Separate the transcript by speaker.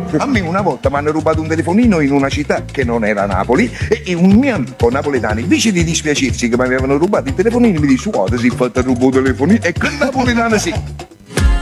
Speaker 1: A me una volta mi hanno rubato un telefonino in una città che non era Napoli e un mio amico napoletano, invece di dispiacersi che mi avevano rubato il telefonino, mi dice: guarda, si è fatta rubare il telefonino, e quel napoletano sì.